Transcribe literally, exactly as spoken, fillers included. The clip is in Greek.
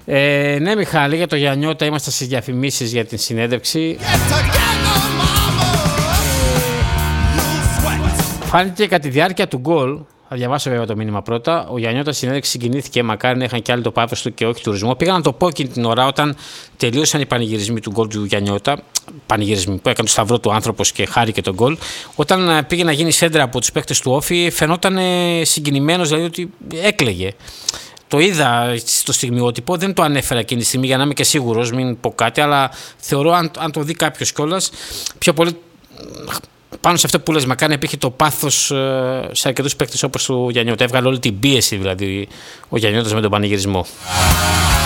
Ε, ναι, Μιχάλη, για το Γιαννιώτα είμαστε στις διαφημίσεις για την συνέντευξη. Φάνηκε κατά τη διάρκεια του γκολ. Θα διαβάσω βέβαια το μήνυμα πρώτα. Ο Γιαννιώτας στη συνέντευξη συγκινήθηκε. Μακάρι να είχαν κι άλλοι το πάθος του και όχι τουρισμό. Πήγα να το πω εκείνη την ώρα όταν τελείωσαν οι πανηγυρισμοί του γκολ του Γιαννιώτα. Πανηγυρισμοί που έκανε το σταυρό του άνθρωπος και χάρηκε τον γκολ. Όταν πήγε να γίνει σέντρα από τους παίκτες του Όφη, φαινόταν συγκινημένος, δηλαδή ότι έκλαιγε. Το είδα στο στιγμιότυπο, δεν το ανέφερα εκείνη τη στιγμή για να είμαι και σίγουρος, μην πω κάτι, αλλά θεωρώ αν, αν το δει κάποιος κιόλας, πιο πολύ. Πάνω σε αυτό που λες, μακάρι να υπήρχε το πάθος ε, σε αρκετούς παίκτες όπως του Γιαννιώτα. Έβγαλε όλη την πίεση δηλαδή ο Γιαννιώτας με τον πανηγυρισμό.